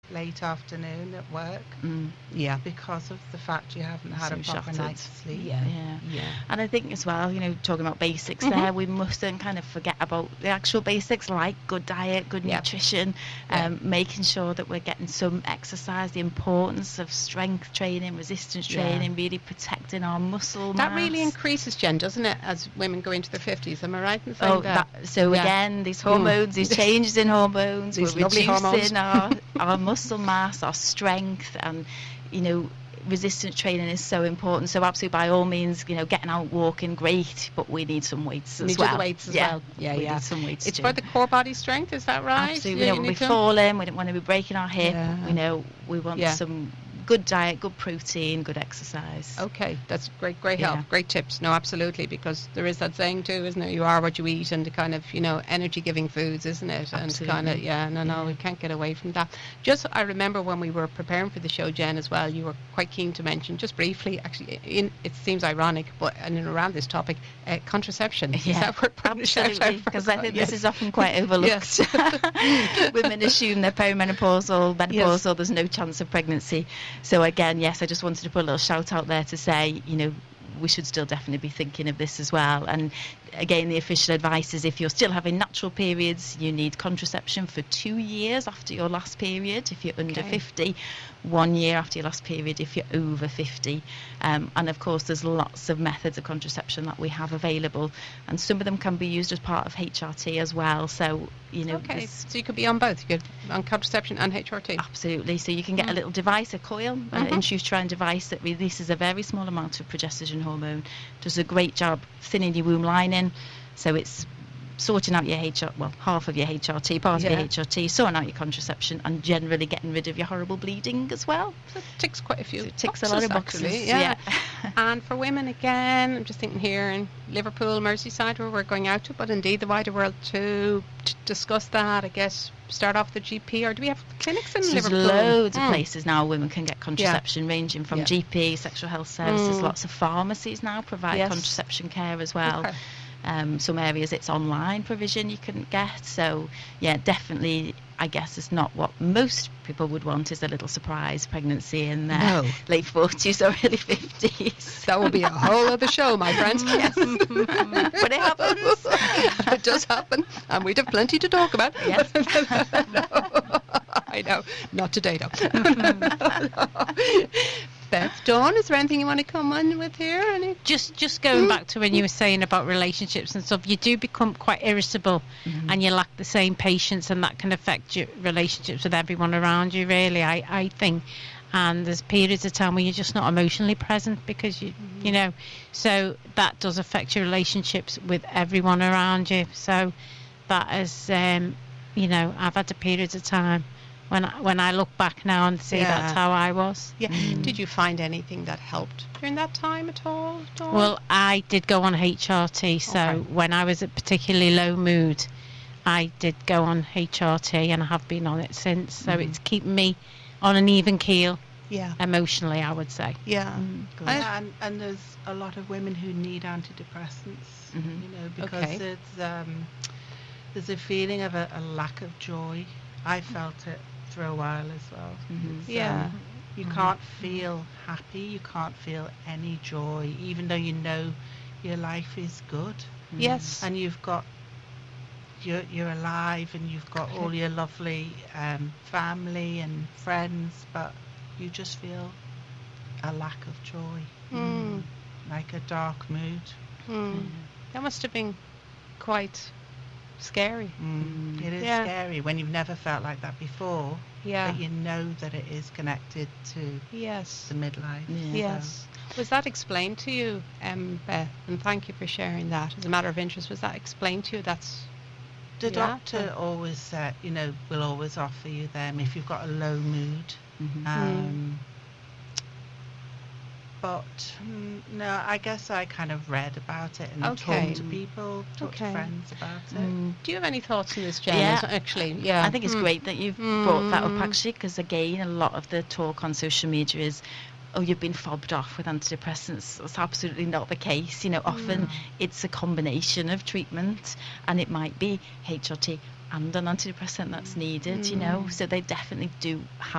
late afternoon at work Yeah. because of the fact you haven't had So a proper shattered. night's sleep. Yeah. Yeah. And I think as well, talking about basics there, we mustn't kind of forget about the actual basics like good diet, good nutrition, making sure that we're getting some exercise, the importance of strength training, resistance training, really protecting our muscle That mass. really increases, Jen, doesn't it, as women go into their 50s? Am I right in saying that? Again, these hormones, these changes in hormones, These we're lovely reducing our muscle mass, our strength, and resistance training is so important. So absolutely, by all means, getting out walking, great, but we need some weights as well. The weights as well. Yeah, we need some weights. It's too. for the core body strength, is that right? Absolutely. We don't want to be falling. We don't want to be breaking our hip. We want some good diet, good protein, good exercise. Okay, that's great help, great tips. No, absolutely, because there is that saying too, isn't it? You are what you eat, and the kind of energy-giving foods, isn't it? Absolutely. And kind of we can't get away from that. Just I remember when we were preparing for the show, Jen, as well, you were quite keen to mention just briefly. Actually, it seems ironic, but around this topic, contraception. Is that what absolutely? Because I think this is often quite overlooked. Women assume they're perimenopausal, menopausal. There's no chance of pregnancy. So again, yes, I just wanted to put a little shout out there to say, we should still definitely be thinking of this as well. And again, the official advice is if you're still having natural periods, you need contraception for 2 years after your last period if you're under 50, 1 year after your last period if you're over 50. And of course, there's lots of methods of contraception that we have available, and some of them can be used as part of HRT as well. So, so you could be on both. You could on contraception and HRT. Absolutely. So you can get a little device, a coil, an intrauterine device that releases a very small amount of progesterone hormone, does a great job thinning your womb lining, so it's sorting out your half of your HRT, part of your HRT, sorting out your contraception, and generally getting rid of your horrible bleeding as well. So it ticks quite a few. So it ticks a lot of boxes. Actually, yeah. And for women, again, I'm just thinking here in Liverpool, Merseyside, where we're going out to, but indeed the wider world too, to discuss that, I guess. Start off the GP, or do we have clinics in Liverpool? There's loads of places now women can get contraception, ranging from GP, sexual health services. Lots of pharmacies now provide contraception care as well. Some areas it's online provision you can get. So definitely, I guess it's not what most people would want, is a little surprise pregnancy in their late 40s or early 50s. That will be a whole other show, my friends. Yes. But it happens. It does happen, and we'd have plenty to talk about. Yes. I know, not today though. Beth, Dawn, is there anything you want to come on with here? Just going back to when you were saying about relationships and stuff, you do become quite irritable and you lack the same patience, and that can affect your relationships with everyone around you, really, I think. And there's periods of time where you're just not emotionally present because you know, so that does affect your relationships with everyone around you. So that is, I've had the periods of time when I look back now and see that's how I was. Yeah. Did you find anything that helped during that time at all, Dawn? Well, I did go on HRT, so when I was at particularly low mood, I did go on HRT, and I have been on it since. So it's keeping me on an even keel, emotionally, I would say. And there's a lot of women who need antidepressants, because there's a feeling of a lack of joy. I felt it for a while as well. You can't feel happy, you can't feel any joy, even though you know your life is good. Yes. And you've got you're alive, and you've got all your lovely family and friends, but you just feel a lack of joy, like a dark mood. That must have been quite scary. It is scary when you've never felt like that before, but you know that it is connected to the midlife. Yes. Was that explained to you, Beth? And thank you for sharing that. As a matter of interest, was that explained to you? The doctor always said, will always offer you them if you've got a low mood. But no, I guess I kind of read about it and talked to people, talked to friends about it. Do you have any thoughts on this, Jen? Actually, I think it's great that you've brought that up, actually, because again, a lot of the talk on social media is, you've been fobbed off with antidepressants. That's absolutely not the case. Often it's a combination of treatment, and it might be HRT and an antidepressant that's needed, so they definitely do have